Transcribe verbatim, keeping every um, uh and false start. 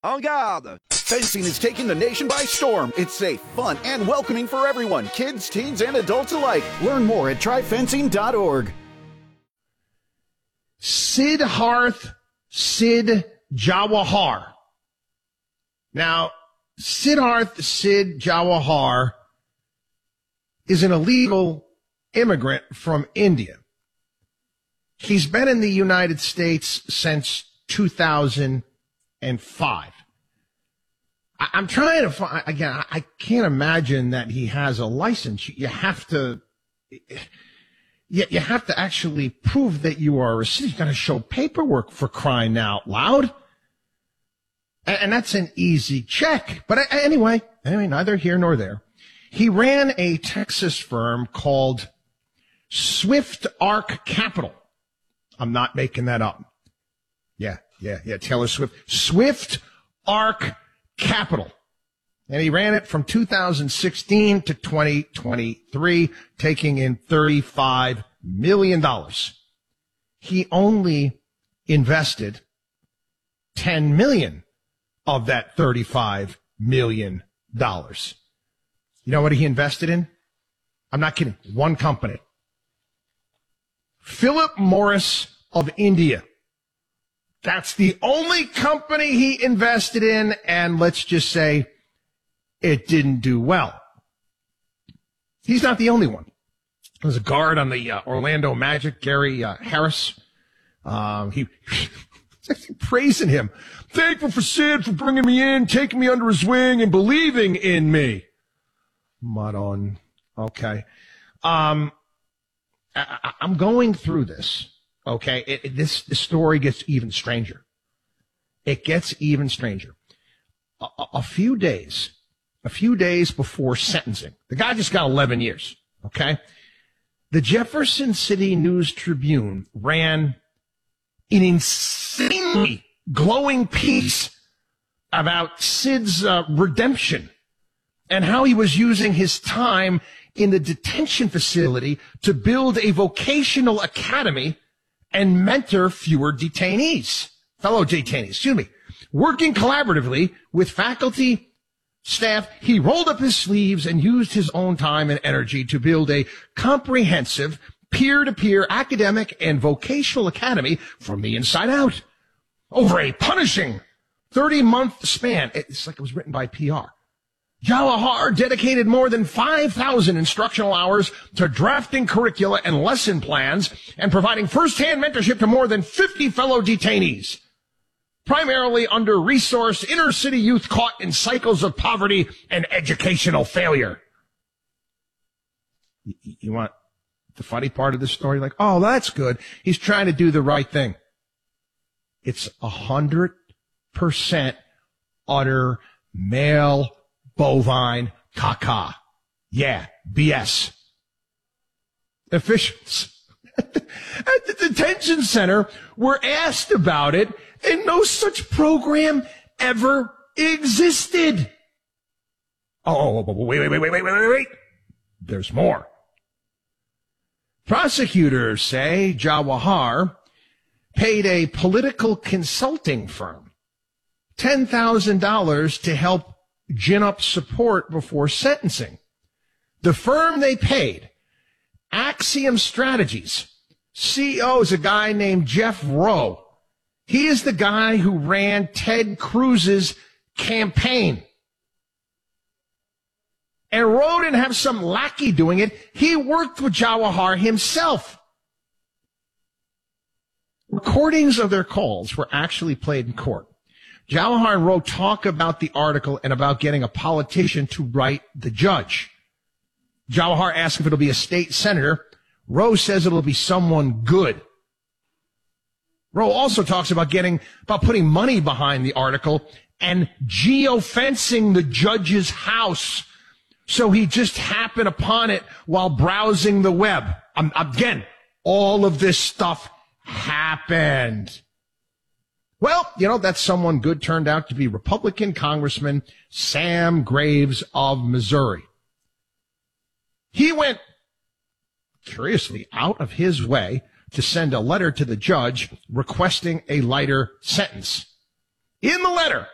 En garde! Fencing is taking the nation by storm. It's safe, fun, and welcoming for everyone, kids, teens, and adults alike. Learn more at try fencing dot org. Siddharth Sid Jawahar. Now, Siddharth Sid Jawahar is an illegal immigrant from India. He's been in the United States since two thousand five. I'm trying to find, again, I can't imagine that he has a license. You have to, you, you have to actually prove that you are a citizen. You've got to show paperwork, for crying out loud. And, and that's an easy check. But anyway, anyway, neither here nor there. He ran a Texas firm called Swift Arc Capital. I'm not making that up. Yeah, yeah, yeah, Taylor Swift. Swift Arc Capital. And he ran it from two thousand sixteen to twenty twenty-three, taking in thirty-five million dollars. He only invested ten million dollars of that thirty-five million dollars. You know what he invested in? I'm not kidding. One company. Philip Morris of India. That's the only company he invested in, and let's just say it didn't do well. He's not the only one. There's a guard on the uh, Orlando Magic, Gary uh, Harris. Um, he praising him. Thankful for Sid for bringing me in, taking me under his wing, and believing in me. Mud on. Okay. Um, I, I'm going through this. Okay, it, it, this, this story gets even stranger. It gets even stranger. A, a, a few days, a few days before sentencing, the guy just got eleven years, okay? The Jefferson City News Tribune ran an insanely glowing piece about Sid's uh, redemption and how he was using his time in the detention facility to build a vocational academy and mentor fewer detainees, fellow detainees, excuse me. Working collaboratively with faculty, staff, he rolled up his sleeves and used his own time and energy to build a comprehensive peer-to-peer academic and vocational academy from the inside out. Over a punishing thirty-month span, it's like it was written by P R. Jawahar dedicated more than five thousand instructional hours to drafting curricula and lesson plans and providing first-hand mentorship to more than fifty fellow detainees, primarily under-resourced inner-city youth caught in cycles of poverty and educational failure. You want the funny part of this story? Like, oh, that's good. He's trying to do the right thing. It's a hundred percent utter male bovine caca. Yeah, B S. Officials at the detention center were asked about it, and no such program ever existed. Oh, wait, wait, wait, wait, wait, wait, wait, wait. There's more. Prosecutors say Jawahar paid a political consulting firm ten thousand dollars to help gin up support before sentencing. The firm they paid, Axiom Strategies, C E O is a guy named Jeff Rowe. He is the guy who ran Ted Cruz's campaign. And Rowe didn't have some lackey doing it. He worked with Jawahar himself. Recordings of their calls were actually played in court. Jawahar and Rowe talk about the article and about getting a politician to write the judge. Jawahar asks if it'll be a state senator. Rowe says it'll be someone good. Rowe also talks about getting, about putting money behind the article and geofencing the judge's house. So he just happened upon it while browsing the web. Um, again, all of this stuff happened. Well, you know, that someone good turned out to be Republican Congressman Sam Graves of Missouri. He went, curiously, out of his way to send a letter to the judge requesting a lighter sentence. In the letter,